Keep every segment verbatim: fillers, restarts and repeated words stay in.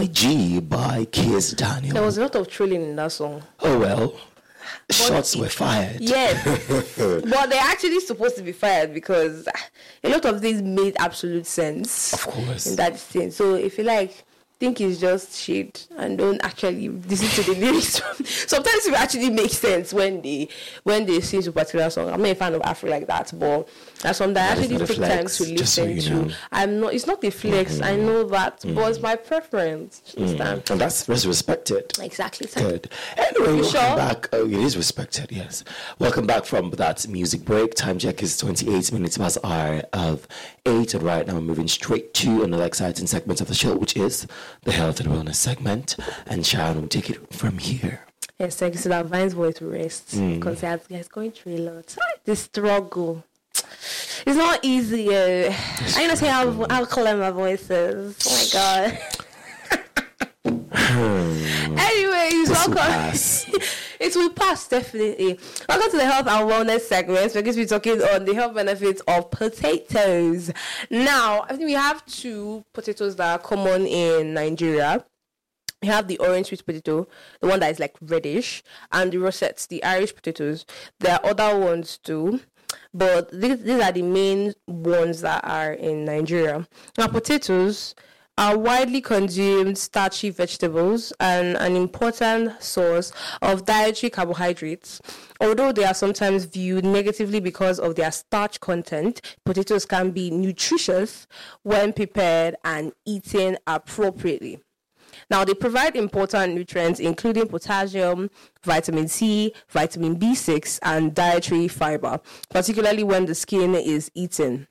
My G by Kiss Daniel. There was a lot of trolling in that song. Oh well. But shots were fired. Yes. But they're actually supposed to be fired because a lot of things made absolute sense. Of course. In that sense. So if you like, think it's just shit and don't actually listen to the lyrics. Sometimes it actually makes sense when they when they sing a particular song. I'm not a fan of Afro like that, but that's something that I actually take time to listen so you to. know. I'm not. It's not a flex. Mm-hmm. I know that, mm-hmm. but it's my preference. Mm-hmm. And that's, that's respected. Exactly. So. Good. Anyway, welcome sure? back. Oh, it is respected. Yes. Welcome back from that music break. Time check is twenty-eight minutes past hour of eight, and right now we're moving straight to another exciting segment of the show, which is the health and wellness segment. And Sharon will take it from here. Yes, thank you. So that Vine's voice will rest because mm. he's going through a lot. The struggle. It's not easy. Uh, I you know say how how clear my voice is. Oh my god. Anyways, this welcome. Will pass. It will pass, definitely. Welcome to the health and wellness segment. We're going to be talking on the health benefits of potatoes. Now, I think we have two potatoes that are common in Nigeria. We have the orange sweet potato, the one that is like reddish, and the rosettes, the Irish potatoes. There are other ones too, but these, these are the main ones that are in Nigeria. Now, potatoes are widely consumed starchy vegetables and an important source of dietary carbohydrates. Although they are sometimes viewed negatively because of their starch content, potatoes can be nutritious when prepared and eaten appropriately. Now, they provide important nutrients, including potassium, vitamin C, vitamin B six, and dietary fiber, particularly when the skin is eaten.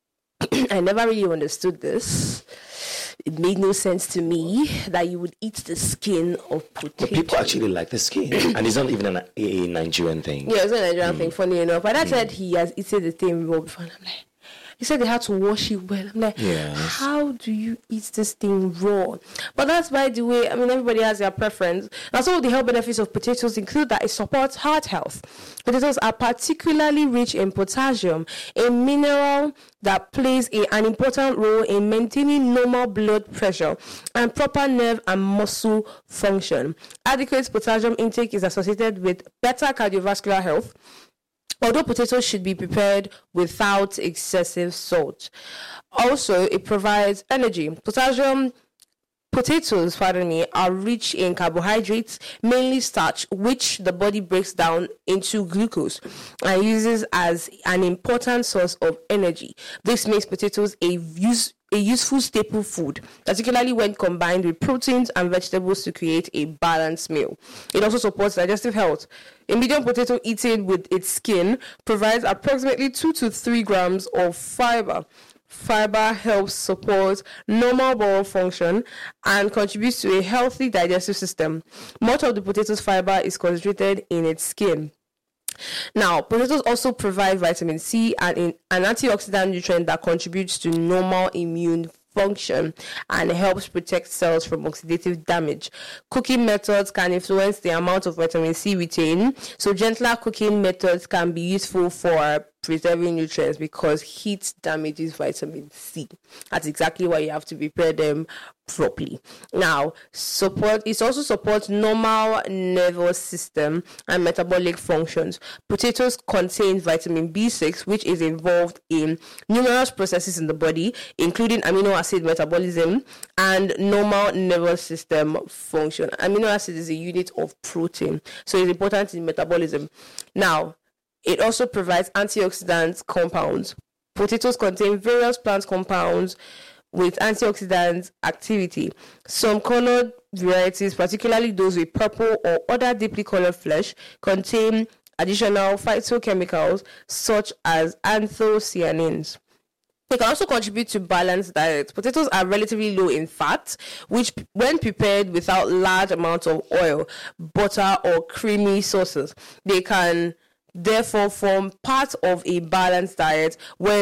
I never really understood this. It made no sense to me that you would eat the skin of potato. But people actually like the skin. And it's not even an, a Nigerian thing. Yeah, it's not a Nigerian mm. thing, funny enough. But I mm. said he has eaten the thing raw before. And I'm like, he said they had to wash it well. I'm like, yes. How do you eat this thing raw? But that's by the way, I mean, everybody has their preference. Now, some of the health benefits of potatoes include that it supports heart health. Potatoes are particularly rich in potassium, a mineral that plays a, an important role in maintaining normal blood pressure and proper nerve and muscle function. Adequate potassium intake is associated with better cardiovascular health, although potatoes should be prepared without excessive salt. Also, it provides energy. Potassium Potatoes, pardon me, are rich in carbohydrates, mainly starch, which the body breaks down into glucose and uses as an important source of energy. This makes potatoes a use a useful staple food, particularly when combined with proteins and vegetables to create a balanced meal. It also supports digestive health. A medium potato eaten with its skin provides approximately two to three grams of fiber. Fiber helps support normal bowel function and contributes to a healthy digestive system. Much of the potato's fiber is concentrated in its skin. Now, potatoes also provide vitamin C and an antioxidant nutrient that contributes to normal immune function and helps protect cells from oxidative damage. Cooking methods can influence the amount of vitamin C retained, so gentler cooking methods can be useful for preserving nutrients because heat damages vitamin C. That's exactly why you have to prepare them properly. Now, support it also supports normal nervous system and metabolic functions. Potatoes contain vitamin B six, which is involved in numerous processes in the body, including amino acid metabolism and normal nervous system function. Amino acid is a unit of protein, so it's important in metabolism. Now, it also provides antioxidant compounds. Potatoes contain various plant compounds with antioxidant activity. Some colored varieties, particularly those with purple or other deeply colored flesh, contain additional phytochemicals such as anthocyanins. They can also contribute to balanced diet. Potatoes are relatively low in fat, which when prepared without large amounts of oil, butter, or creamy sauces, they can therefore form part of a balanced diet when p-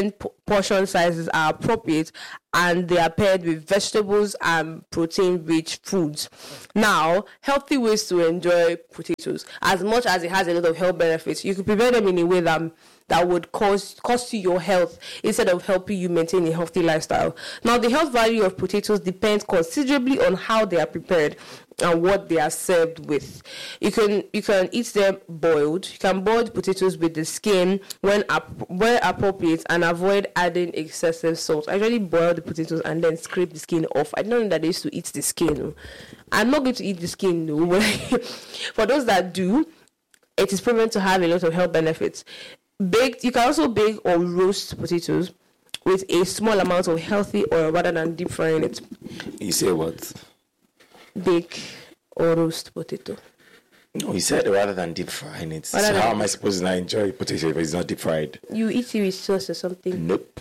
portion sizes are appropriate and they are paired with vegetables and protein-rich foods. Now, healthy ways to enjoy potatoes. As much as it has a lot of health benefits, you can prepare them in a way that that would cost cost you your health instead of helping you maintain a healthy lifestyle. Now, the health value of potatoes depends considerably on how they are prepared and what they are served with. You can you can eat them boiled. You can boil the potatoes with the skin when ap- where appropriate and avoid adding excessive salt. I usually boil the potatoes and then scrape the skin off. I don't know that they used to eat the skin. I'm not going to eat the skin though, but for those that do, it is proven to have a lot of health benefits. Baked, you can also bake or roast potatoes with a small amount of healthy oil rather than deep frying it. You say what? Bake or roast potato. No, you said rather than deep frying it. Rather so than- how am I supposed to not enjoy potato if it's not deep fried? You eat it with sauce or something. Nope.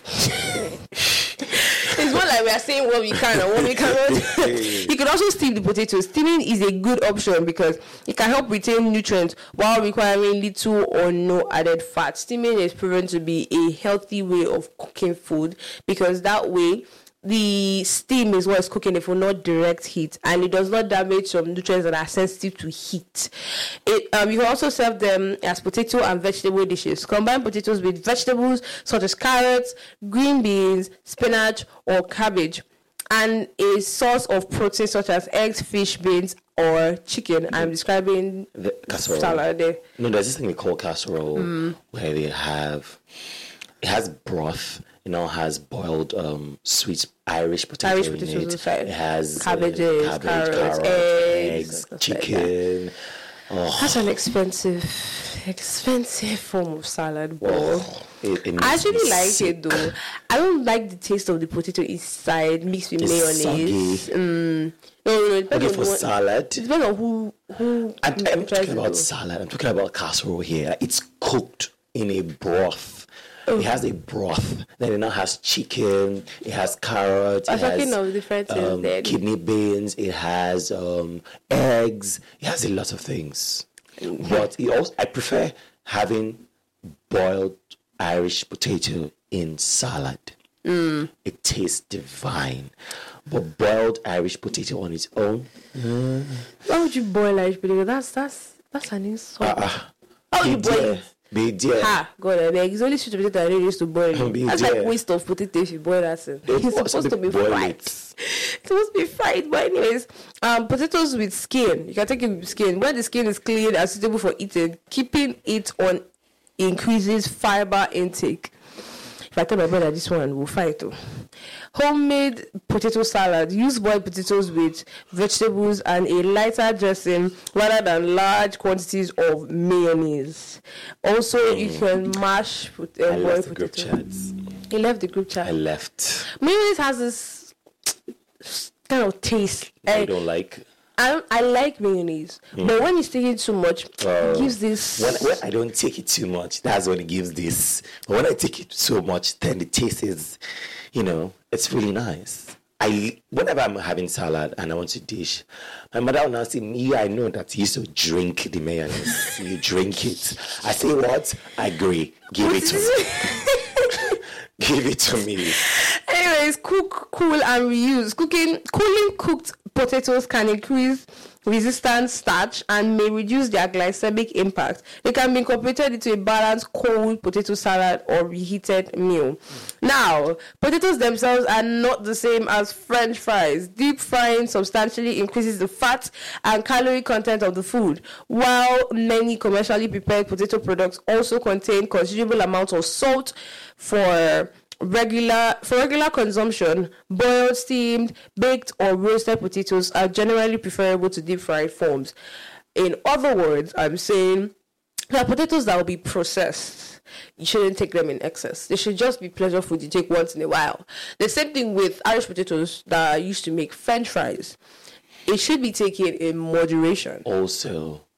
It's more like we are saying what we can and what we cannot. You can also steam the potatoes. Steaming is a good option because it can help retain nutrients while requiring little or no added fat. Steaming is proven to be a healthy way of cooking food because that way the steam is what is cooking it for not direct heat, and it does not damage some nutrients that are sensitive to heat. It um, you can also serve them as potato and vegetable dishes. Combine potatoes with vegetables such as carrots, green beans, spinach, or cabbage, and a source of protein such as eggs, fish, beans, or chicken. I'm describing The casserole. salad there. No, there's this thing we call casserole mm. where they have it has broth. You know, has boiled um, sweet Irish potato Irish in potatoes it. inside. It has Cabbages, uh, cabbage, carrots, carrot, eggs, eggs, chicken. Oh. That's an expensive, expensive form of salad, bro. Oh, it, it I actually like sick. it though. I don't like the taste of the potato inside mixed with It's mayonnaise. soggy. Mm. No, no, no. It depends Okay, on for what- salad. It depends on who who. I'm, who I'm tries talking it, about though. salad. I'm talking about casserole here. It's cooked in a broth. Oh. It has a broth. Then it now has chicken. It has carrots. I'm it has talking of different things um, then. kidney beans. It has um, eggs. It has a lot of things. But it also, I prefer having boiled Irish potato in salad. Mm. It tastes divine. But boiled Irish potato on its own. Mm, Why would you boil Irish potato? That's that's that's an insult. uh-uh. How Be you boil there. it? Be there. Ha, God, I beg. It's only sweet potato I really used to boil. Be it. That's there. like waste of potato if you boil that thing. It's It's supposed to be boil fried. it. It's supposed to be fried. But anyways, um, potatoes with skin. You can take it with skin. When the skin is clean and suitable for eating, keeping it on increases fiber intake. If I tell my brother this one, we'll fight too. Homemade potato salad. Use boiled potatoes with vegetables and a lighter dressing rather than large quantities of mayonnaise. Also, you can mash pot- uh, I boiled left the group potato. chats. He left the group chat. I left. Mayonnaise has this kind of taste. I I, don't like. I, I like mayonnaise, but when you take it too much, Oh. it gives this. When, when I don't take it too much, that's when it gives this. But when I take it so much, then the taste is, you know, it's really nice. I whenever I'm having salad and I want to dish, my mother will now say, "Me, I know that you used to drink the mayonnaise. You drink it." I say, "What? I agree. Give it to me. Give it to me." Anyways, cook, cool, and reuse. Cooking, cooling cooked potatoes can increase resistance starch and may reduce their glycemic impact. They can be incorporated into a balanced cold potato salad or reheated meal. Now, potatoes themselves are not the same as French fries. Deep frying substantially increases the fat and calorie content of the food, while many commercially prepared potato products also contain considerable amounts of salt for regular for regular consumption. Boiled, steamed, baked, or roasted potatoes are generally preferable to deep fried forms. In other words, I'm saying that potatoes that will be processed, you shouldn't take them in excess. They should just be pleasure food you take once in a while. The same thing with Irish potatoes that are used to make French fries. It should be taken in moderation. Also,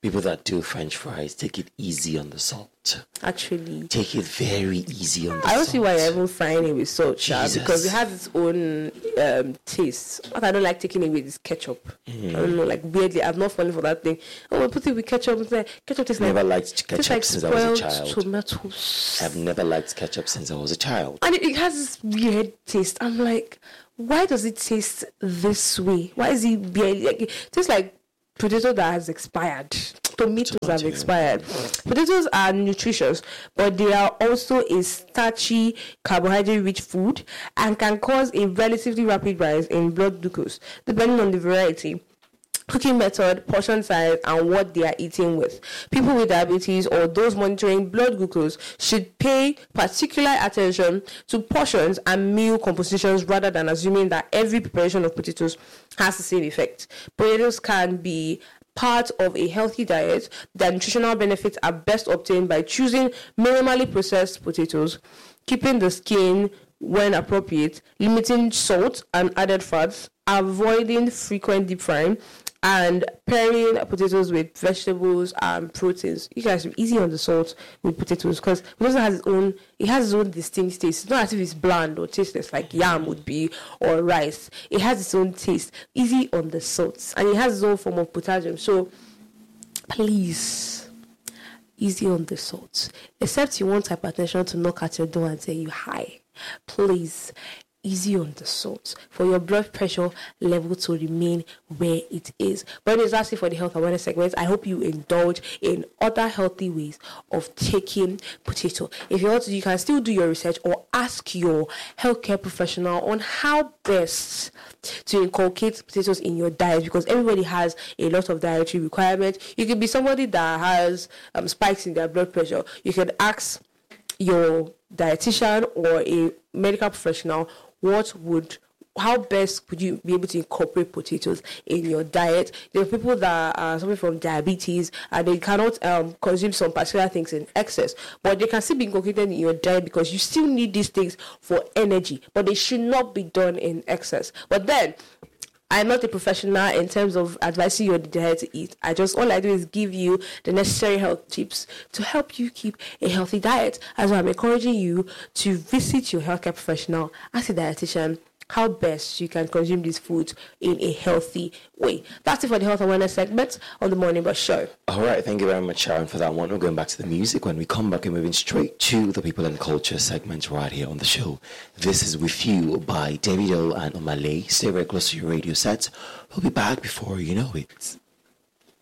People that do French fries, take it easy on the salt. Actually. Take it very easy on the I don't salt. see why you're even frying it with salt, Sha, because it has its own um, taste. What I don't like taking it with is ketchup. Mm. I don't know, like weirdly, I'm not falling for that thing. Oh, we put it with ketchup. It's like, ketchup tastes never like, liked ketchup like since I was a child. Tomatoes. I've never liked ketchup since I was a child. And it, it has this weird taste. I'm like, why does it taste this way? Why is it barely like it tastes like potato that has expired? Tomatoes Tomato. have expired. Potatoes are nutritious, but they are also a starchy, carbohydrate-rich food and can cause a relatively rapid rise in blood glucose, depending on the variety, cooking method, portion size, and what they are eating with. People with diabetes or those monitoring blood glucose should pay particular attention to portions and meal compositions rather than assuming that every preparation of potatoes has the same effect. Potatoes can be part of a healthy diet. Their nutritional benefits are best obtained by choosing minimally processed potatoes, keeping the skin when appropriate, limiting salt and added fats, avoiding frequent deep frying, and pairing potatoes with vegetables and proteins. You guys are easy on the salt with potatoes because potatoes has its own, it has its own distinct taste. It's not as if it's bland or tasteless like yam would be or rice. It has its own taste. Easy on the salt, and it has its own form of potassium. So please, easy on the salt. Except you want hypertension to knock at your door and say you high. Please, easy on the salt for your blood pressure level to remain where it is. But it's actually for the health awareness segment. I hope you indulge in other healthy ways of taking potato. If you want to, you can still do your research or ask your healthcare professional on how best to inculcate potatoes in your diet, because everybody has a lot of dietary requirements. You could be somebody that has um, spikes in their blood pressure. You can ask your dietitian or a medical professional what would, how best would you be able to incorporate potatoes in your diet. There are people that are suffering from diabetes and they cannot um, consume some particular things in excess, but they can still be incorporated in your diet because you still need these things for energy, but they should not be done in excess. But then, I'm not a professional in terms of advising you on the diet to eat. I just, all I do is give you the necessary health tips to help you keep a healthy diet. As well, I'm encouraging you to visit your healthcare professional, ask a dietitian how best you can consume these foods in a healthy way. That's it for the health awareness segment on the Morning Bus Show. All right, thank you very much, Sharon, for that one. We're going back to the music. When we come back, we're moving straight to the people and culture segment right here on the show. This is With You by Davido and Omah Lay. Stay very close to your radio set. We'll be back before you know it.